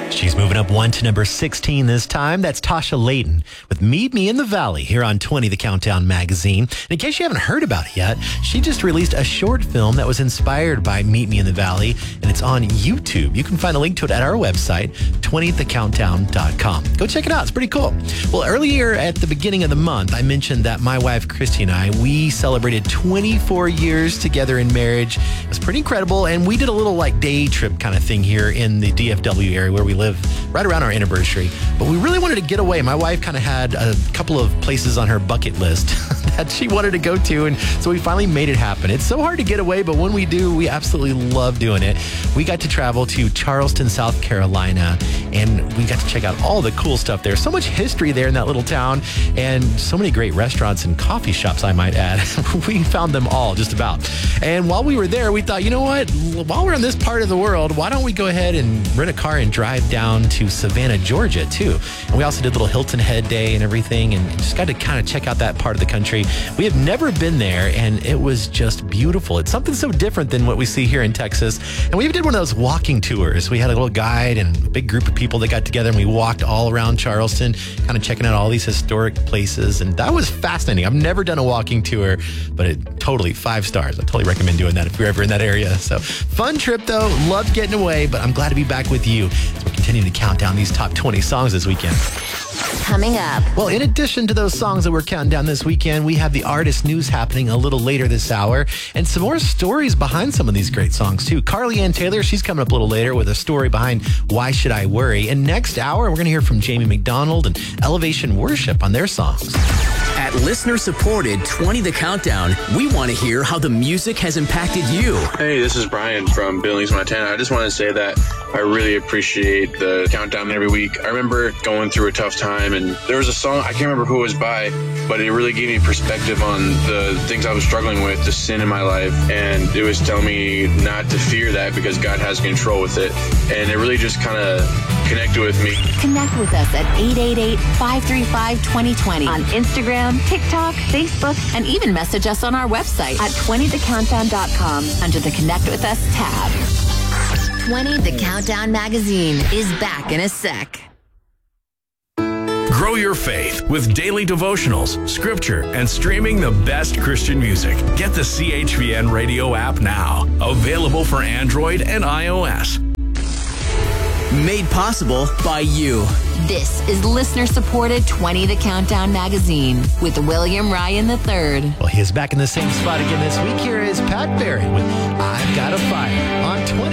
She's moving up one to number 16 this time. That's Tasha Layton with Meet Me in the Valley here on 20 The Countdown magazine. And in case you haven't heard about it yet, she just released a short film that was inspired by Meet Me in the Valley, and it's on YouTube. You can find a link to it at our website, 20thecountdown.com. Go check it out. It's pretty cool. Well, earlier at the beginning of the month, I mentioned that my wife, Christy, and I, we celebrated 24 years together in marriage. It was pretty incredible, and we did a little day trip kind of thing here in the DFW area where we live right around our anniversary. But we really wanted to get away. My wife kind of had a couple of places on her bucket list that she wanted to go to, and so we finally made it happen. It's so hard to get away, but when we do, we absolutely love doing it. We got to travel to Charleston, South Carolina, and we got to check out all the cool stuff there. So much history there in that little town, and so many great restaurants and coffee shops, I might add. We found them all, just about. And while we were there, we thought, you know what? While we're in this part of the world, why don't we go ahead and rent a car and drive down to Savannah, Georgia, too? And we also did a little Hilton Head Day and everything, and just got to kind of check out that part of the country. We have never been there, and it was just beautiful. It's something so different than what we see here in Texas. And we even did one of those walking tours. We had a little guide and a big group of people that got together, and we walked all around Charleston, kind of checking out all these historic places. And that was fascinating. I've never done a walking tour, but it totally 5 stars. I totally recommend doing that if you're ever in that area. So fun trip, though. Loved getting away, but I'm glad to be back with you as we're continuing to count down these top 20 songs this weekend. Coming up. Well, in addition to those songs that we're counting down this weekend, we have the artist news happening a little later this hour, and some more stories behind some of these great songs, too. Carly Ann Taylor, she's coming up a little later with a story behind Why Should I Worry? And next hour, we're going to hear from Jamie McDonald and Elevation Worship on their songs. At listener-supported 20 The Countdown, we want to hear how the music has impacted you. Hey, this is Brian from Billings, Montana. I just want to say that I really appreciate the countdown every week. I remember going through a tough time, and there was a song, I can't remember who it was by, but it really gave me perspective on the things I was struggling with, the sin in my life, and it was telling me not to fear that because God has control with it. And it really just kind of connected with me. Connect with us at 888-535-2020 on Instagram, TikTok, Facebook, and even message us on our website at 20thecountdown.com under the Connect With Us tab. 20 The Countdown magazine is back in a sec. Grow your faith with daily devotionals, scripture, and streaming the best Christian music. Get the CHVN radio app now. Available for Android and iOS. Made possible by you. This is listener-supported 20 The Countdown magazine with William Ryan III. Well, he is back in the same spot again this week. Here is Pat Barry with I've Got a Fire on 20.